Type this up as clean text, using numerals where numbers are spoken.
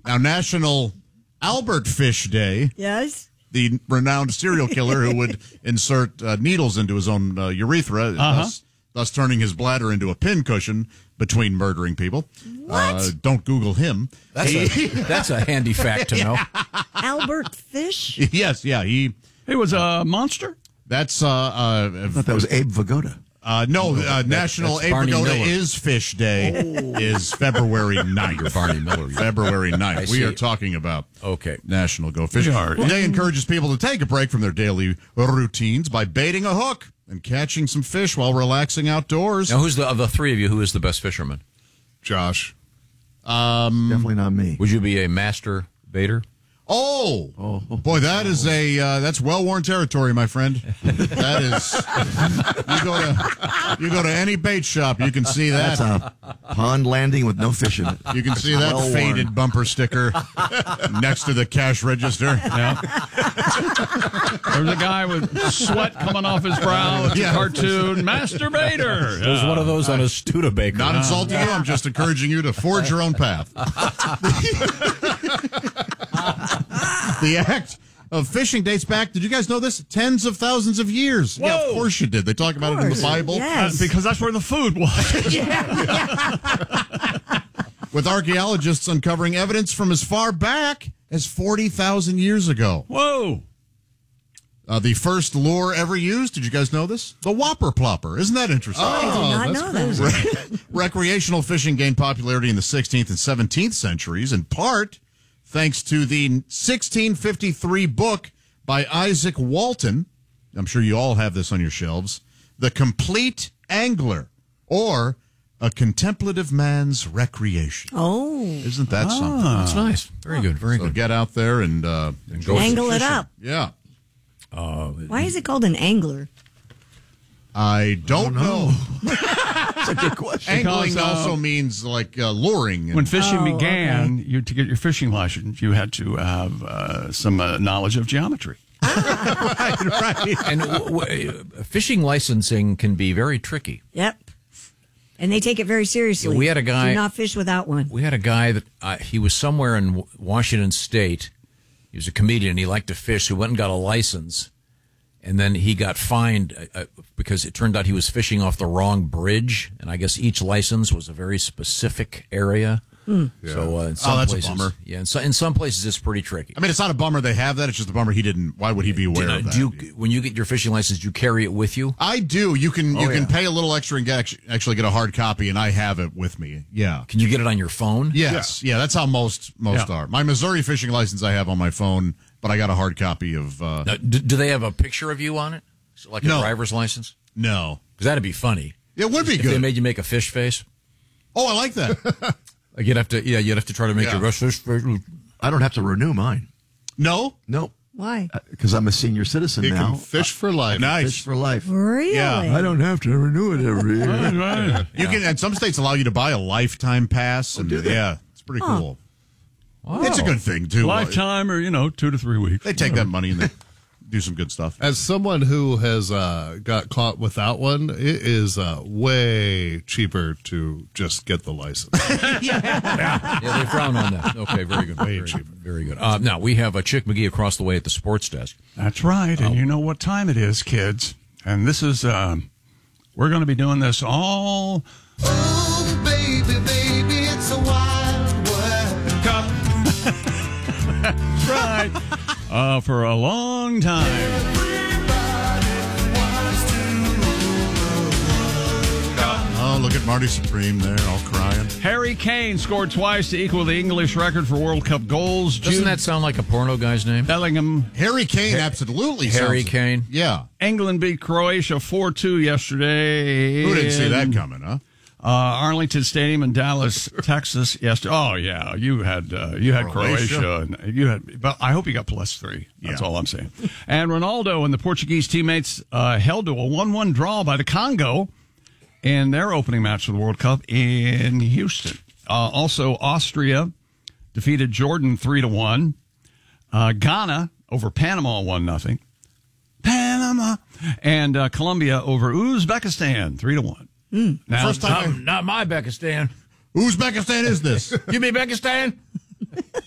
Now, National Albert Fish Day. Yes. The renowned serial killer who would insert needles into his own urethra, thus turning his bladder into a pincushion between murdering people. What? Don't Google him. That's a handy fact to know. Albert Fish? Yes, yeah. He was a monster? That's I thought that was Abe Vigoda. National Abe Vigoda is Fish Day is February 9th. Barney Miller. February 9th. We are talking about National Go Fishing. The day encourages people to take a break from their daily routines by baiting a hook and catching some fish while relaxing outdoors. Now, who's of the three of you, who is the best fisherman? Josh. Definitely not me. Would you be a master baiter? Oh, boy, that is that's well-worn territory, my friend. That is, you go to any bait shop, you can see that. That's a pond landing with no fish in it. You can see that faded bumper sticker next to the cash register. Yeah. There's a guy with sweat coming off his brow. It's a cartoon masturbator. There's one of those on a Studebaker. Not insulting you. I'm just encouraging you to forge your own path. The act of fishing dates back, did you guys know this? Tens of thousands of years. Whoa. Yeah, of course you did. They talk about it in the Bible. Yes. Because that's where the food was. With archaeologists uncovering evidence from as far back as 40,000 years ago. Whoa. The first lure ever used, did you guys know this? The Whopper Plopper. Isn't that interesting? I did not know that. Recreational fishing gained popularity in the 16th and 17th centuries, in part thanks to the 1653 book by Isaac Walton. I'm sure you all have this on your shelves. The Complete Angler, or A Contemplative Man's Recreation. Oh. Isn't that something? That's nice. Very good. Very So good. get out there and go Angle it fishing. up. Yeah. Why is it called an angler? I don't know. That's a good question. Angling Because, also means like luring. When fishing began, to get your fishing license, you had to have some knowledge of geometry. right. And fishing licensing can be very tricky. Yep. And they take it very seriously. Yeah, we had a guy. Do not fish without one. We had a guy that he was somewhere in Washington State. He was a comedian. He liked to fish. He went and got a license. And then he got fined because it turned out he was fishing off the wrong bridge. And I guess each license was a very specific area. Yeah. So in some that's places, a bummer. Yeah, in some places it's pretty tricky. I mean, it's not a bummer they have that. It's just a bummer he didn't. Why would he be aware of that? When you get your fishing license, do you carry it with you? I do. You can pay a little extra and actually get a hard copy, and I have it with me. Yeah. Can you get it on your phone? Yes. Yeah. That's how most are. My Missouri fishing license I have on my phone, but I got a hard copy of. Now, do they have a picture of you on it, so like a driver's license? No. Because that'd be funny. It would be if good. They made you make a fish face. Oh, I like that. Like you'd have to try to make your fish face. I don't have to renew mine. No. Nope. Why? Because I'm a senior citizen You now. can fish for life. Nice. Fish for life. Really? Yeah. I don't have to renew it every year. You can, and some states allow you to buy a lifetime pass, and it's pretty cool. Wow. It's a good thing too. Lifetime or, 2 to 3 weeks. They take that money and they do some good stuff. As someone who has got caught without one, it is way cheaper to just get the license. Yeah, they frown on that. Okay, very good. Very good. Now, we have Chick McGee across the way at the sports desk. That's right. And you know what time it is, kids. And this is, we're going to be doing this all. Oh, baby, baby, it's a wild world. That's right. For a long time. Oh, look at Marty Supreme there, all crying. Harry Kane scored twice to equal the English record for World Cup goals. Doesn't that sound like a porno guy's name? Bellingham. Harry Kane, absolutely. Harry sounds, Kane. Yeah. England beat Croatia 4-2 yesterday. Who didn't see that coming, huh? Arlington Stadium in Dallas, Texas. Yesterday. Oh yeah, you had Croatia. But I hope you got +3. That's all I'm saying. And Ronaldo and the Portuguese teammates held to a 1-1 draw by the Congo in their opening match of the World Cup in Houston. Also, Austria defeated Jordan 3-1. Ghana over Panama 1-0. Panama and Colombia over Uzbekistan 3-1. Now, First time not my Bekistan. Uzbekistan is this? You mean Bekistan?